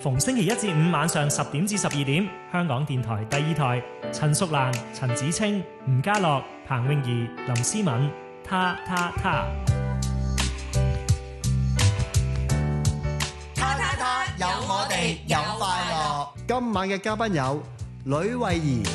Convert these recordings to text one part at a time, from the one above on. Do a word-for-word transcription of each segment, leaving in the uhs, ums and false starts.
逢星期一至五晚上十點至十二點，香港電台第二台，陳淑蘭、陳子清、吳家樂、彭詠儀、林思敏，他他他。 他他他，有我哋有快樂。 今晚嘅嘉賓有呂慧儀。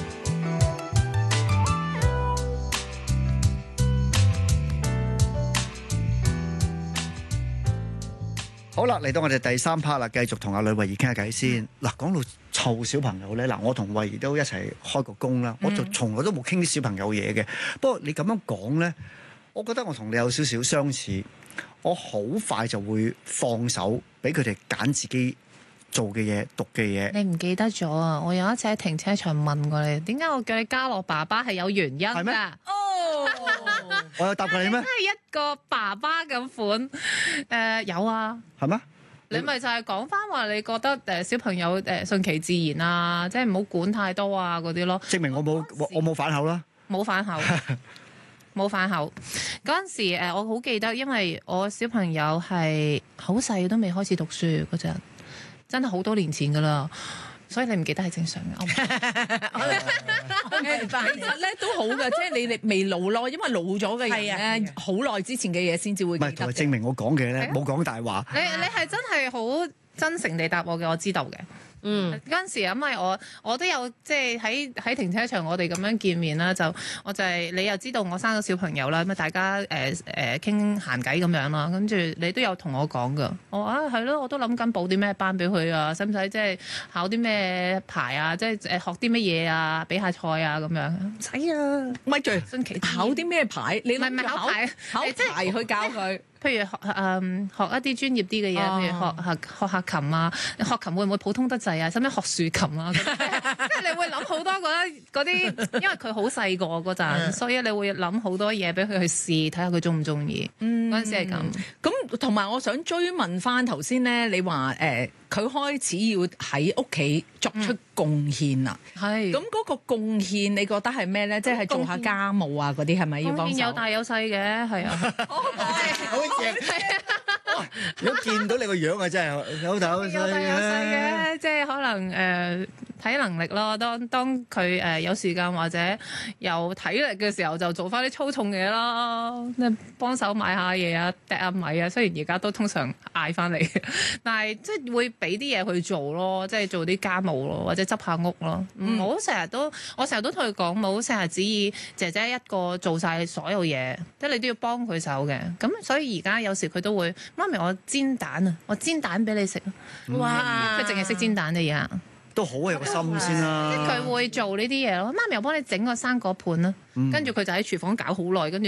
好啦，嚟到我哋第三 part 啦，繼續同阿呂慧儀傾下偈先。嗱，講到湊小朋友咧，嗱，我同慧儀都一齊開個工啦，我就從來都冇傾啲小朋友嘢嘅。不過你咁樣講咧，我覺得我同你有少少相似，我好快就會放手俾佢哋揀自己做嘅嘢、讀嘅嘢。 你唔記得咗啊？我有一次喺停車場問過你，點解我叫你家樂爸爸係有原因㗎？ 係咩？ 哦， 我有答過你咩？ 真係一個爸爸咁款。誒、呃、有啊。 係咩？ 你咪就係講翻話，你覺得誒小朋友誒順其自然啊，即係唔好管太多啊嗰啲咯。 證明我冇我冇反口啦。 冇反口。冇反口。嗰陣時誒，我好記得，因為我小朋友係好細都未開始讀書嗰陣，真係好多年前噶啦，所以你唔記得係正常嘅。 其實咧都好嘅，即係你哋未老咯，因為老咗嘅人咧，好耐之前嘅嘢先至會記得。 唔係，同埋證明我講嘅咧冇講大話。 你你係真係好真誠地答我嘅，我知道嘅。嗯，嗰陣時因為我我都有即係喺喺停車場我哋咁樣見面啦，就我就係、是、你又知道我生咗小朋友啦，咁大家誒誒傾閒偈咁樣啦，跟住你都有同我講噶，我話啊係咯，我都諗緊報啲咩班俾佢啊，使唔使即係考啲咩牌啊，即係誒學啲乜嘢啊，比下賽啊咁樣，唔使啊， 咪住順其考啲咩牌？你唔係唔係考牌， 考即係牌去教佢。 譬如學誒、嗯、學一啲專業啲嘅嘢，譬如學學學下琴啊，學琴會唔會普通得滯啊？使唔使學豎琴啊？即係你會諗好多嗰啲，因為佢好細個嗰陣，所以你會諗好多嘢俾佢去試，睇下佢中唔中意。嗰陣時係咁。 咁同埋我想追問翻頭先咧，你話誒佢開始要喺屋企作出貢獻啦。 係。 咁嗰個貢獻，你覺得係咩咧？即係做下家務啊嗰啲係咪要幫手？ 有大有細嘅，係啊。 好正。如果見到你個樣啊，真係有大有細嘅。 有大有細嘅，即係可能誒睇能力咯。當當佢誒有時間或者有體力嘅時候，就做翻啲粗重嘢咯。即係幫手買下嘢啊，掟下米啊。雖然而家都通常嗌翻嚟，但係即係會俾啲嘢去做咯，即係做啲家務咯，或者執下屋咯。唔好成日都，我成日都同佢講，唔好成日指意姐姐一個做晒所有嘢，即係你都要幫佢手嘅。咁所以而家有時佢都會，媽咪我煎蛋啊，我煎蛋俾你食啊！哇，佢淨係識煎蛋嘅而家。 都好啊，有個心先啦。 即係佢會做呢啲嘢咯。媽咪，我幫你整個生果盤啦，跟住佢就喺廚房搞好耐，跟住